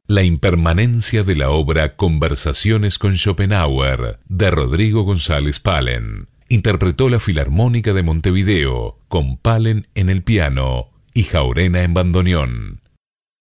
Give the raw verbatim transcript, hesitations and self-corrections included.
La impermanencia de la obra Conversaciones con Schopenhauer, de Rodrigo González Palen. Interpretó la Filarmónica de Montevideo, con Palen en el piano y Jaurena en bandoneón.